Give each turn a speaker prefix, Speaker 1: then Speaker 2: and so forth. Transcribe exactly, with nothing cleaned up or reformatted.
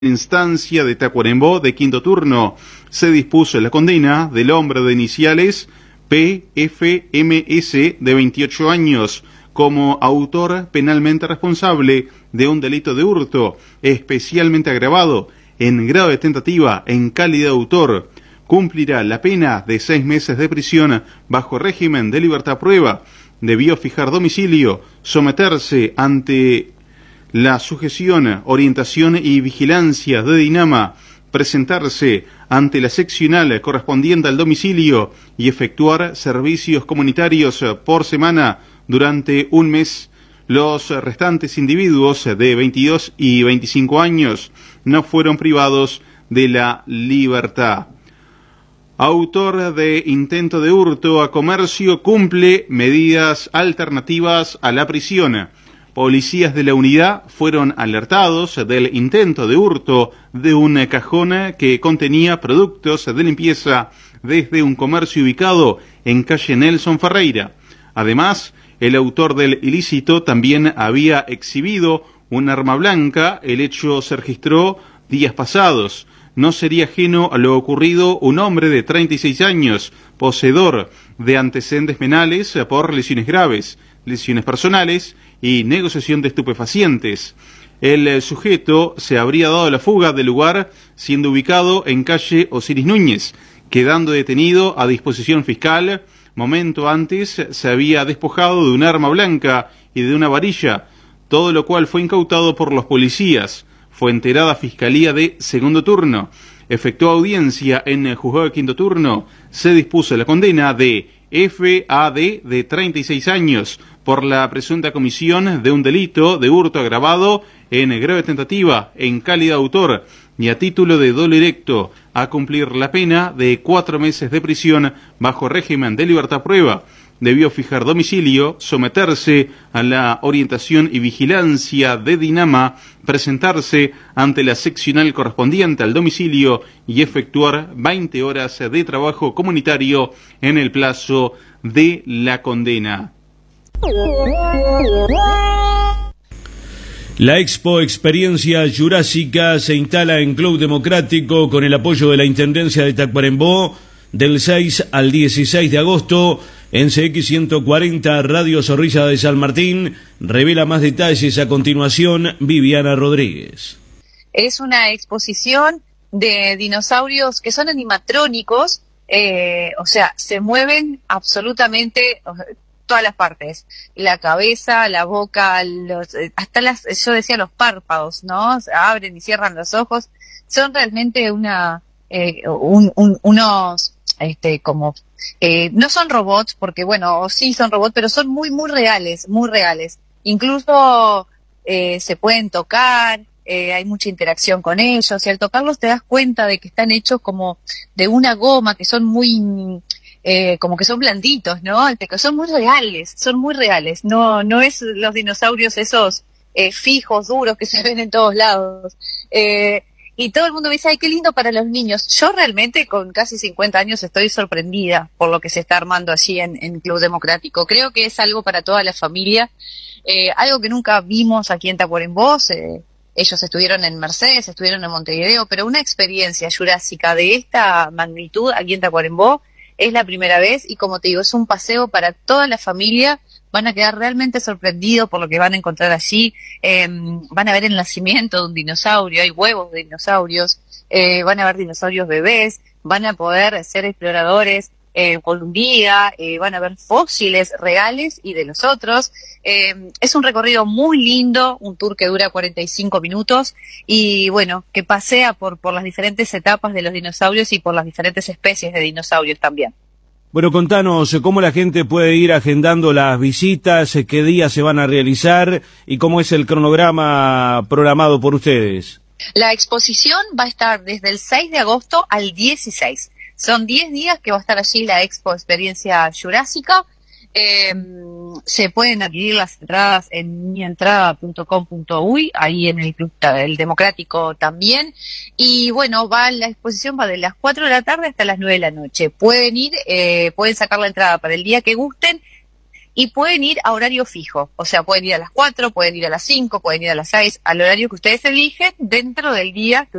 Speaker 1: instancia de Tacuarembó de quinto turno. Se dispuso la condena del hombre de iniciales P F M S de veintiocho años como autor penalmente responsable de un delito de hurto especialmente agravado en grado de tentativa en calidad de autor. Cumplirá la pena de seis meses de prisión bajo régimen de libertad prueba. Debió fijar domicilio, someterse ante la sujeción, orientación y vigilancia de Dinama, presentarse ante la seccional correspondiente al domicilio y efectuar servicios comunitarios por semana durante un mes. Los restantes individuos de veintidós y veinticinco años no fueron privados de la libertad. Autor de intento de hurto a comercio cumple medidas alternativas a la prisión. Policías de la unidad fueron alertados del intento de hurto de un cajón que contenía productos de limpieza desde un comercio ubicado en calle Nelson Ferreira. Además, el autor del ilícito también había exhibido un arma blanca. El hecho se registró días pasados. No sería ajeno a lo ocurrido un hombre de treinta y seis años, poseedor de antecedentes penales por lesiones graves, lesiones personales y negociación de estupefacientes. El sujeto se habría dado la fuga del lugar siendo ubicado en calle Osiris Núñez, quedando detenido a disposición fiscal. Momento antes se había despojado de un arma blanca y de una varilla, todo lo cual fue incautado por los policías. Fue enterada Fiscalía de Segundo Turno. Efectuó audiencia en el Juzgado de Quinto Turno. Se dispuso la condena de F A D de treinta y seis años por la presunta comisión de un delito de hurto agravado en grave tentativa en calidad de autor y a título de dolo directo a cumplir la pena de cuatro meses de prisión bajo régimen de libertad prueba. Debió fijar domicilio, someterse a la orientación y vigilancia de Dinama, presentarse ante la seccional correspondiente al domicilio y efectuar veinte horas de trabajo comunitario en el plazo de la condena.
Speaker 2: La Expo Experiencia Jurásica se instala en Club Democrático con el apoyo de la Intendencia de Tacuarembó del seis al dieciséis de agosto en C X ciento cuarenta Radio Zorrilla de San Martín. Revela más detalles a continuación Viviana Rodríguez.
Speaker 3: Es una exposición de dinosaurios que son animatrónicos, eh, o sea, se mueven absolutamente todas las partes, la cabeza, la boca, los, hasta las, yo decía los párpados, ¿no? Se abren y cierran los ojos. Son realmente una, eh, un, un, unos, este, como, eh, no son robots, porque bueno, sí son robots, pero son muy, muy reales, muy reales. Incluso, eh, se pueden tocar, eh, hay mucha interacción con ellos, y al tocarlos te das cuenta de que están hechos como de una goma, que son muy, Eh, como que son blanditos, ¿no? Que son muy reales, son muy reales. No, no es los dinosaurios esos eh, fijos, duros que se ven en todos lados. Eh, y todo el mundo me dice, ay, qué lindo para los niños. Yo realmente con casi cincuenta años estoy sorprendida por lo que se está armando allí en, en Club Democrático. Creo que es algo para toda la familia, eh, algo que nunca vimos aquí en Tacuarembó. Eh, ellos estuvieron en Mercedes, estuvieron en Montevideo, pero una experiencia jurásica de esta magnitud aquí en Tacuarembó es la primera vez y, como te digo, es un paseo para toda la familia. Van a quedar realmente sorprendidos por lo que van a encontrar allí. Eh, van a ver el nacimiento de un dinosaurio, hay huevos de dinosaurios, eh, van a ver dinosaurios bebés, van a poder ser exploradores eh, con un guía, eh, van a ver fósiles reales y de los otros. Eh, es un recorrido muy lindo, un tour que dura cuarenta y cinco minutos y bueno, que pasea por, por las diferentes etapas de los dinosaurios y por las diferentes especies de dinosaurios también.
Speaker 2: Bueno, contanos cómo la gente puede ir agendando las visitas, qué días se van a realizar y cómo es el cronograma programado por ustedes.
Speaker 3: La exposición va a estar desde el seis de agosto al dieciséis. Son diez días que va a estar allí la Expo Experiencia Jurásica. Eh, se pueden adquirir las entradas en mi entrada punto com punto uy, ahí en el Club el Democrático también. Y bueno, va la exposición va de las cuatro de la tarde hasta las nueve de la noche. Pueden ir, eh, pueden sacar la entrada para el día que gusten. y pueden ir a horario fijo, o sea, pueden ir a las cuatro, pueden ir a las cinco, pueden ir a las seis, al horario que ustedes eligen dentro del día que